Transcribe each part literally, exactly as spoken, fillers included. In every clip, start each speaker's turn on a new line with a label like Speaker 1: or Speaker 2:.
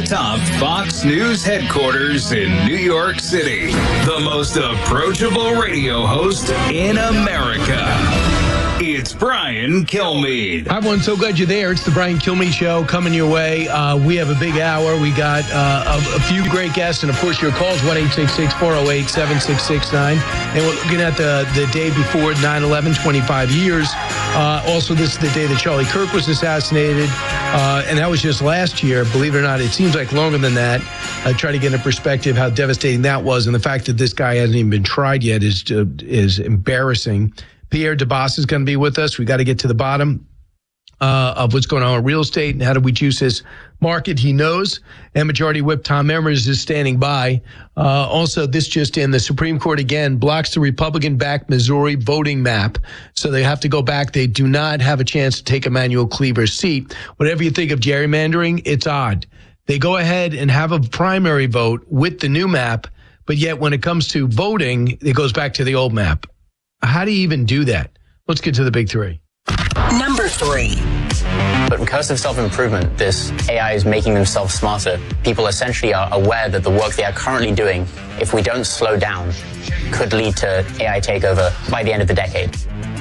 Speaker 1: top Fox News headquarters in New York City. The most approachable radio host in America. It's Brian Kilmeade.
Speaker 2: Hi, everyone. So glad you're there. It's the Brian Kilmeade Show coming your way. Uh, we have a big hour. We got uh, a, a few great guests, and of course, your calls, one eight six six, four oh eight, seven six six nine. And we're looking at the, the day before nine eleven, twenty-five years. Uh, also, this is the day that Charlie Kirk was assassinated, uh, and that was just last year. Believe it or not, it seems like longer than that. I try to get into perspective how devastating that was, and the fact that this guy hasn't even been tried yet is uh, is embarrassing. Pierre DeBoss is going to be with us. We got to get to the bottom uh, of what's going on with real estate and how do we juice this market. He knows. And Majority Whip Tom Emrys is standing by. Uh, also, this just in, the Supreme Court again blocks the Republican-backed Missouri voting map. So they have to go back. They do not have a chance to take Emanuel Cleaver's seat. Whatever you think of gerrymandering, it's odd. They go ahead and have a primary vote with the new map, but yet when it comes to voting, it goes back to the old map. How do you even do that? Let's get to the big three.
Speaker 3: Number three.
Speaker 4: But because of self-improvement, this A I is making themselves smarter. People essentially are aware that the work they are currently doing, if we don't slow down, could lead to A I takeover by the end of the decade.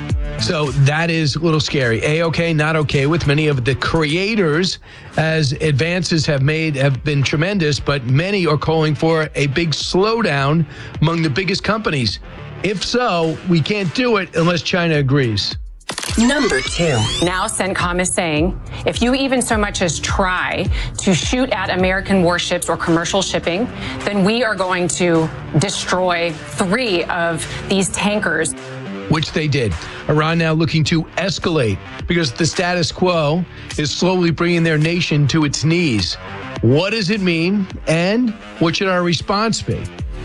Speaker 2: So that is a little scary. A-okay, not okay with many of the creators, as advances have made have been tremendous, but many are calling for a big slowdown among the biggest companies. If so, we can't do it unless China agrees.
Speaker 3: Number two.
Speaker 5: Now CENTCOM is saying, if you even so much as try to shoot at American warships or commercial shipping, then we are going to destroy three of these tankers.
Speaker 2: Which they did. Iran now looking to escalate because the status quo is slowly bringing their nation to its knees. What does it mean, and what should our response be?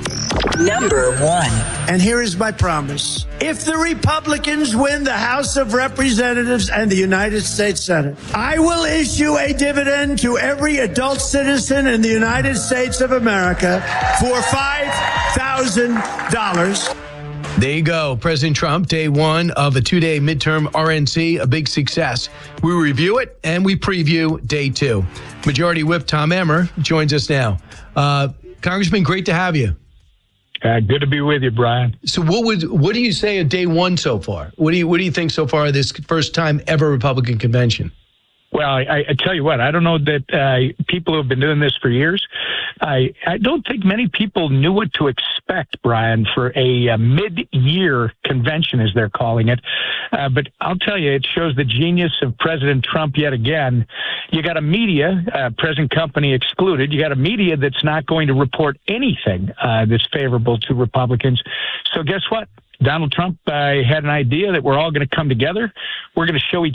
Speaker 3: Number one.
Speaker 6: And here is my promise. If the Republicans win the House of Representatives and the United States Senate, I will issue a dividend to every adult citizen in the United States of America for five thousand dollars.
Speaker 2: There you go. President Trump, day one of a two-day midterm R N C, a big success. We review it and we preview day two. Majority Whip Tom Emmer joins us now. Uh, Congressman, great to have you.
Speaker 7: Uh, good to be with you, Brian.
Speaker 2: So what would what do you say of day one so far? What do you what do you think so far of this first time ever Republican convention?
Speaker 7: Well, I, I tell you what, I don't know that uh, people who have been doing this for years, I, I don't think many people knew what to expect, Brian, for a, a mid-year convention, as they're calling it. Uh, but I'll tell you, it shows the genius of President Trump yet again. You got a media, uh, present company excluded, you got a media that's not going to report anything uh, that's favorable to Republicans. So guess what? Donald Trump uh, had an idea that we're all going to come together. We're going to show each